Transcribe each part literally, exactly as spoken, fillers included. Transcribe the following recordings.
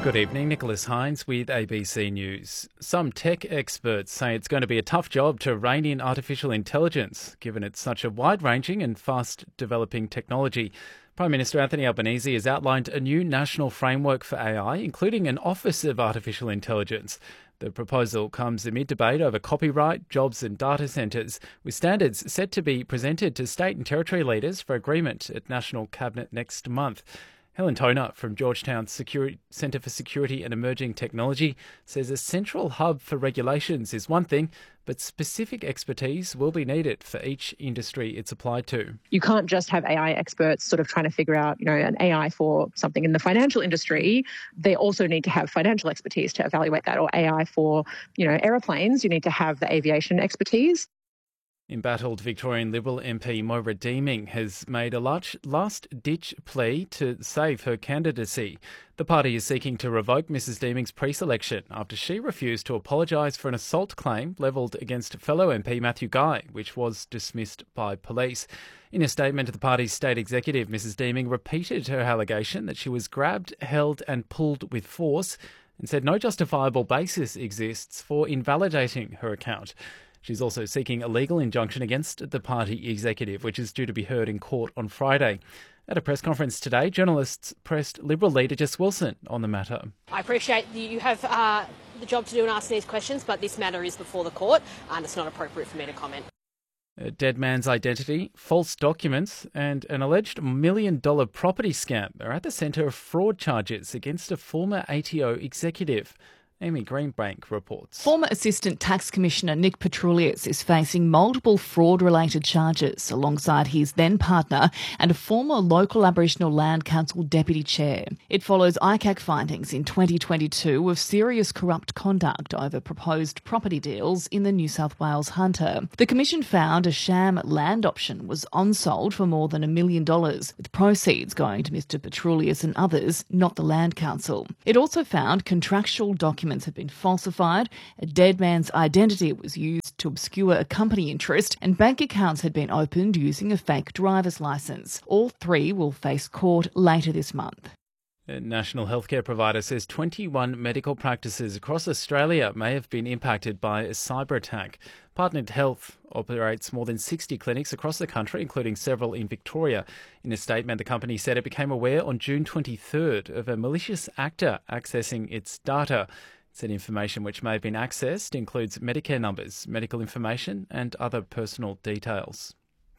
Good evening, Nicholas Hines with A B C News. Some tech experts say it's going to be a tough job to rein in artificial intelligence, given it's such a wide-ranging and fast-developing technology. Prime Minister Anthony Albanese has outlined a new national framework for A I, including an Office of Artificial Intelligence. The proposal comes amid debate over copyright, jobs and data centres, with standards set to be presented to state and territory leaders for agreement at National Cabinet next month. Helen Toner from Georgetown's Security, Centre for Security and Emerging Technology says a central hub for regulations is one thing, but specific expertise will be needed for each industry it's applied to. You can't just have A I experts sort of trying to figure out, you know, an A I for something in the financial industry. They also need to have financial expertise to evaluate that, or A I for, you know, aeroplanes. You need to have the aviation expertise. Embattled Victorian Liberal M P Moira Deeming has made a last-ditch plea to save her candidacy. The party is seeking to revoke Missus Deeming's pre-selection after she refused to apologise for an assault claim levelled against fellow M P Matthew Guy, which was dismissed by police. In a statement to the party's state executive, Missus Deeming repeated her allegation that she was grabbed, held and pulled with force and said no justifiable basis exists for invalidating her account. She's also seeking a legal injunction against the party executive, which is due to be heard in court on Friday. At a press conference today, journalists pressed Liberal leader Jess Wilson on the matter. I appreciate you have uh, the job to do in asking these questions, but this matter is before the court and it's not appropriate for me to comment. A dead man's identity, false documents and an alleged million-dollar property scam are at the centre of fraud charges against a former A T O executive. Amy Greenbank reports. Former Assistant Tax Commissioner Nick Petroulias is facing multiple fraud-related charges alongside his then-partner and a former local Aboriginal Land Council Deputy Chair. It follows I C A C findings in twenty twenty-two of serious corrupt conduct over proposed property deals in the New South Wales Hunter. The Commission found a sham land option was on-sold for more than a million dollars, with proceeds going to Mr Petroulias and others, not the Land Council. It also found contractual documents had been falsified, a dead man's identity was used to obscure a company interest, and bank accounts had been opened using a fake driver's licence. All three will face court later this month. A national healthcare provider says twenty-one medical practices across Australia may have been impacted by a cyber attack. Partnered Health operates more than sixty clinics across the country, including several in Victoria. In a statement, the company said it became aware on June twenty-third of a malicious actor accessing its data. It said information which may have been accessed includes Medicare numbers, medical information and other personal details.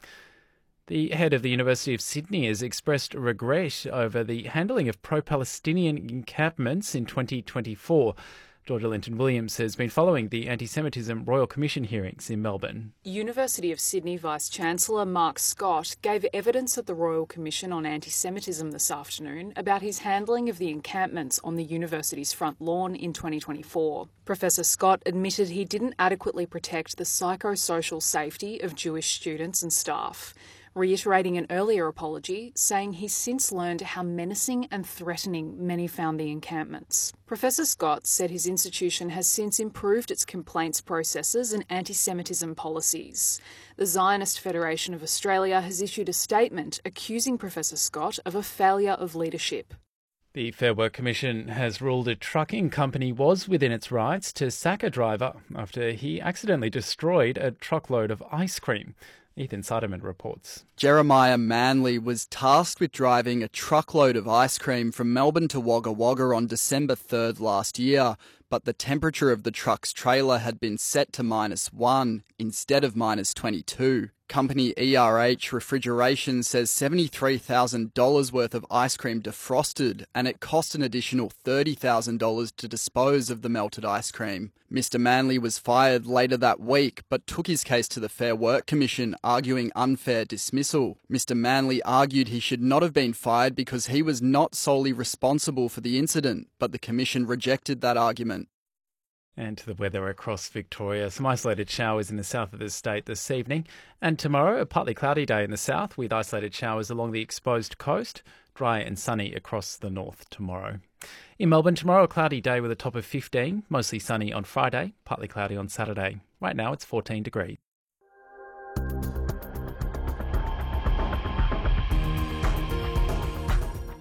The head of the University of Sydney has expressed regret over the handling of pro-Palestinian encampments in twenty twenty-four. Georgia Linton-Williams has been following the Anti-Semitism Royal Commission hearings in Melbourne. University of Sydney Vice-Chancellor Mark Scott gave evidence at the Royal Commission on Anti-Semitism this afternoon about his handling of the encampments on the university's front lawn in twenty twenty-four. Professor Scott admitted he didn't adequately protect the psychosocial safety of Jewish students and staff, reiterating an earlier apology, saying he's since learned how menacing and threatening many found the encampments. Professor Scott said his institution has since improved its complaints processes and anti-Semitism policies. The Zionist Federation of Australia has issued a statement accusing Professor Scott of a failure of leadership. The Fair Work Commission has ruled a trucking company was within its rights to sack a driver after he accidentally destroyed a truckload of ice cream. Ethan Siderman reports. Jeremiah Manley was tasked with driving a truckload of ice cream from Melbourne to Wagga Wagga on December third last year, but the temperature of the truck's trailer had been set to minus one instead of minus twenty-two. Company E R H Refrigeration says seventy-three thousand dollars worth of ice cream defrosted, and it cost an additional thirty thousand dollars to dispose of the melted ice cream. Mister Manley was fired later that week, but took his case to the Fair Work Commission, arguing unfair dismissal. Mister Manley argued he should not have been fired because he was not solely responsible for the incident, but the Commission rejected that argument. And to the weather across Victoria. Some isolated showers in the south of the state this evening. And tomorrow, a partly cloudy day in the south with isolated showers along the exposed coast. Dry and sunny across the north tomorrow. In Melbourne tomorrow, a cloudy day with a top of fifteen. Mostly sunny on Friday, partly cloudy on Saturday. Right now it's fourteen degrees.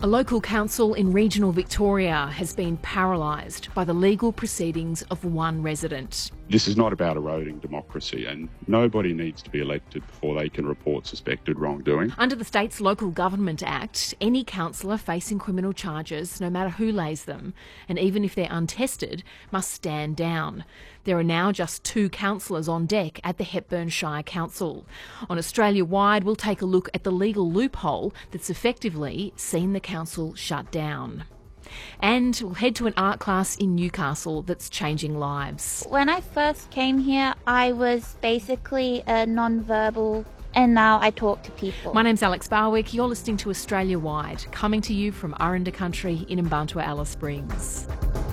A local council in regional Victoria has been paralysed by the legal proceedings of one resident. This is not about eroding democracy, and nobody needs to be elected before they can report suspected wrongdoing. Under the state's Local Government Act, any councillor facing criminal charges, no matter who lays them, and even if they're untested, must stand down. There are now just two councillors on deck at the Hepburn Shire Council. On Australia-wide, we'll take a look at the legal loophole that's effectively seen the council shut down. And we'll head to an art class in Newcastle that's changing lives. When I first came here, I was basically a non-verbal, and now I talk to people. My name's Alex Barwick. You're listening to Australia-wide, coming to you from Aranda Country in Mbantua, Alice Springs.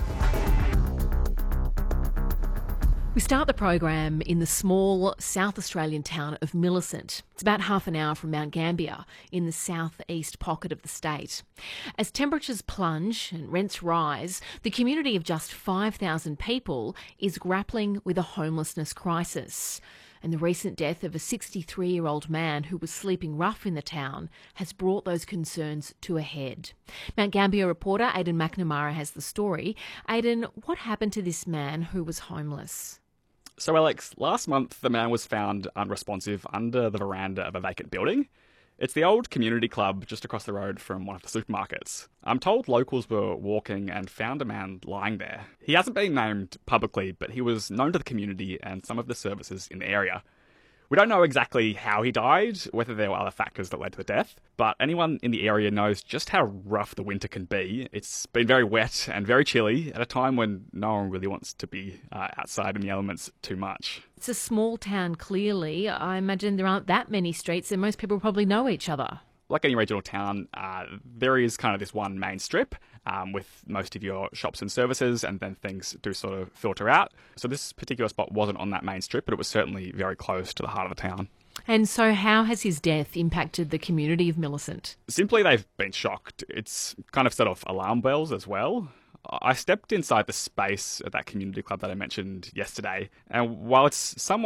We start the program in the small South Australian town of Millicent. It's about half an hour from Mount Gambier in the southeast pocket of the state. As temperatures plunge and rents rise, the community of just five thousand people is grappling with a homelessness crisis. And the recent death of a sixty-three-year-old man who was sleeping rough in the town has brought those concerns to a head. Mount Gambier reporter Aidan McNamara has the story. Aidan, what happened to this man who was homeless? So, Alex, last month the man was found unresponsive under the veranda of a vacant building. It's the old community club just across the road from one of the supermarkets. I'm told locals were walking and found a man lying there. He hasn't been named publicly, but he was known to the community and some of the services in the area. We don't know exactly how he died, whether there were other factors that led to the death, but anyone in the area knows just how rough the winter can be. It's been very wet and very chilly at a time when no one really wants to be uh, outside in the elements too much. It's a small town, clearly. I imagine there aren't that many streets and most people probably know each other. Like any regional town, uh, there is kind of this one main strip um, with most of your shops and services, and then things do sort of filter out. So this particular spot wasn't on that main strip, but it was certainly very close to the heart of the town. And so how has his death impacted the community of Millicent? Simply, they've been shocked. It's kind of set off alarm bells as well. I stepped inside the space at that community club that I mentioned yesterday, and while it's somewhat